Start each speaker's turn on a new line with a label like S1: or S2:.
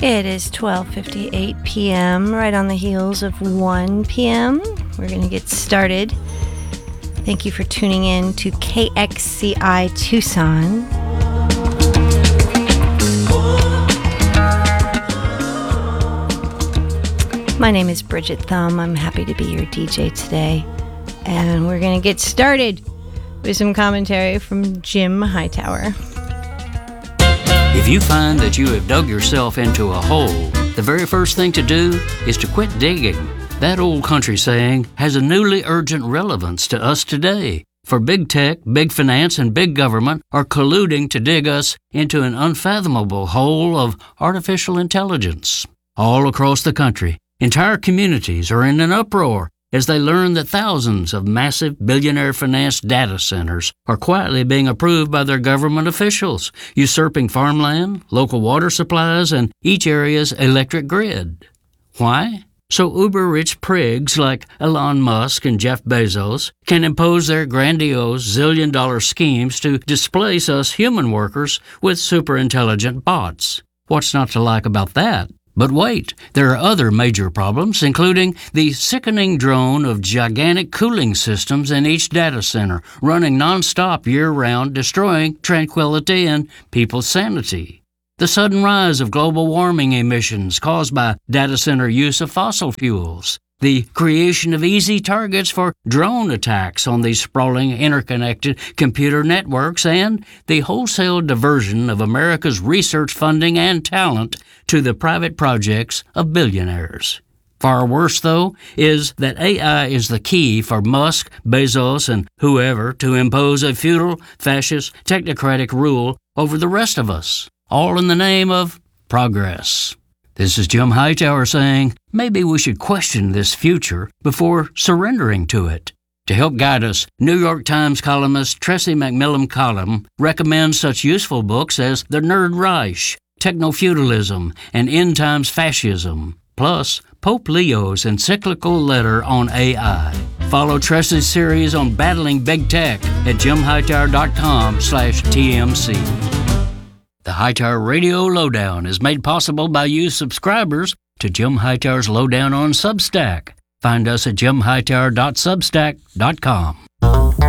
S1: It is 12:58 p.m., right on the heels of 1 p.m. We're going to get started. Thank you for tuning in to KXCI Tucson. My name is Bridget Thumb. I'm happy to be your DJ today. And we're going to get started with some commentary from Jim Hightower.
S2: If you find that you have dug yourself into a hole, the very first thing to do is to quit digging. That old country saying has a newly urgent relevance to us today. For big tech, big finance, and big government are colluding to dig us into an unfathomable hole of artificial intelligence. All across the country, entire communities are in an uproar as they learn that thousands of massive billionaire-financed data centers are quietly being approved by their government officials, usurping farmland, local water supplies, and each area's electric grid. Why? So uber-rich prigs like Elon Musk and Jeff Bezos can impose their grandiose zillion-dollar schemes to displace us human workers with super-intelligent bots. What's not to like about that? But wait, there are other major problems, including the sickening drone of gigantic cooling systems in each data center, running nonstop year-round, destroying tranquility and people's sanity. The sudden rise of global warming emissions caused by data center use of fossil fuels. The creation of easy targets for drone attacks on these sprawling, interconnected computer networks, and the wholesale diversion of America's research funding and talent to the private projects of billionaires. Far worse, though, is that AI is the key for Musk, Bezos, and whoever to impose a feudal, fascist, technocratic rule over the rest of us, all in the name of progress. This is Jim Hightower saying, maybe we should question this future before surrendering to it. To help guide us, New York Times columnist Tressie McMillan Collum recommends such useful books as The Nerd Reich, Techno-Feudalism, and End Times Fascism, plus Pope Leo's encyclical letter on AI. Follow Tressie's series on battling big tech at jimhightower.com/TMC. The Hightower Radio Lowdown is made possible by you subscribers to Jim Hightower's Lowdown on Substack. Find us at jimhightower.substack.com.